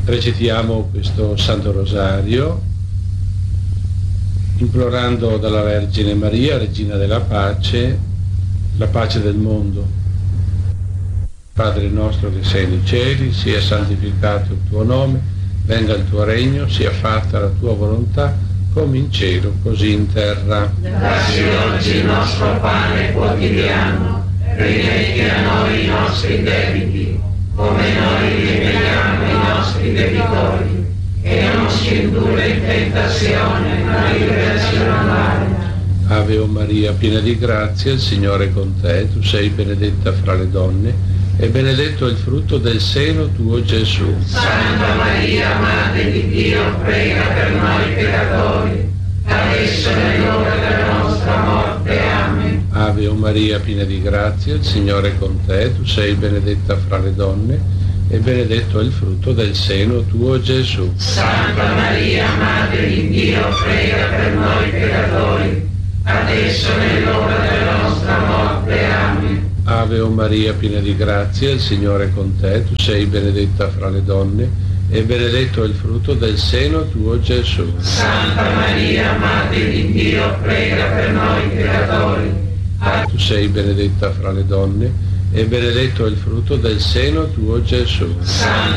Recitiamo questo Santo Rosario implorando dalla Vergine Maria, Regina della Pace, la pace del mondo. Padre nostro che sei nei cieli, sia santificato il tuo nome, venga il tuo regno, sia fatta la tua volontà, come in cielo, così in terra. Dacci oggi il nostro pane quotidiano, rimetti a noi i nostri debiti, come noi ripetiamo i nostri debitori, e non ci indurre in tentazione, ma liberaci dal male. Ave o Maria, piena di grazia, il Signore è con te, tu sei benedetta fra le donne, e benedetto è il frutto del seno tuo, Gesù. Santa Maria, Madre di Dio, prega per noi peccatori, adesso è nell'ora della nostra morte. Amen. Ave o Maria, piena di grazia, il Signore è con te, tu sei benedetta fra le donne, e benedetto è il frutto del seno tuo, Gesù. Santa Maria, Madre di Dio, prega per noi peccatori, adesso è nell'ora della nostra morte. Amen. Ave o Maria, piena di grazia, il Signore è con te, tu sei benedetta fra le donne, e benedetto è il frutto del seno tuo, Gesù. Santa Maria, Madre di Dio, prega per noi peccatori. Tu sei benedetta fra le donne, e benedetto è il frutto del seno tuo, Gesù. Santa